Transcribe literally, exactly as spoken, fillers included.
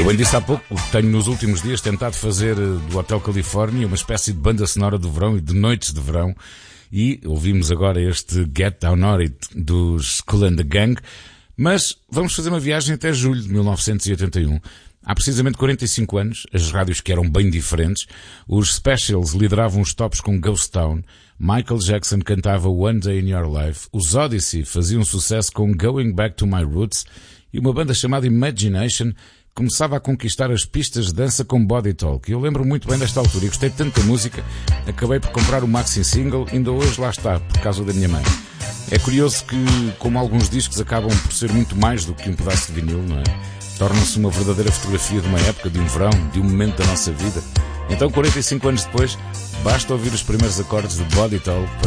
Eu bem disse há pouco, tenho nos últimos dias tentado fazer do Hotel Califórnia uma espécie de banda sonora do verão e de noites de verão, e ouvimos agora este Get Down On It dos Kool and the Gang, mas vamos fazer uma viagem até julho de mil novecentos e oitenta e um. Há precisamente quarenta e cinco anos, as rádios que eram bem diferentes, os Specials lideravam os tops com Ghost Town, Michael Jackson cantava One Day in Your Life, os Odyssey faziam sucesso com Going Back to My Roots, e uma banda chamada Imagination começava a conquistar as pistas de dança com Body Talk. Eu lembro muito bem desta altura e gostei tanto da música, acabei por comprar o maxi single, ainda hoje lá está, por causa da minha mãe. É curioso que, como alguns discos acabam por ser muito mais do que um pedaço de vinil, não é? Tornam-se uma verdadeira fotografia de uma época, de um verão, de um momento da nossa vida. Então, quarenta e cinco anos depois, basta ouvir os primeiros acordes de Body Talk